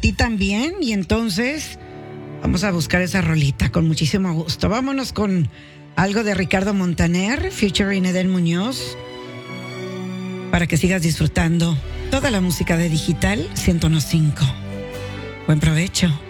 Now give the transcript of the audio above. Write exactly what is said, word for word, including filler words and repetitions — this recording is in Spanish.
ti también. Y entonces vamos a buscar esa rolita con muchísimo gusto. Vámonos con algo de Ricardo Montaner, featuring Eden Muñoz, para que sigas disfrutando toda la música de Digital ciento uno punto cinco. Buen provecho.